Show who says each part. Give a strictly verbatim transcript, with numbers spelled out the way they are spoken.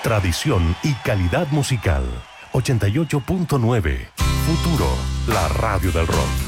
Speaker 1: tradición y calidad musical. ochenta y ocho punto nueve. Futuro, la radio del rock.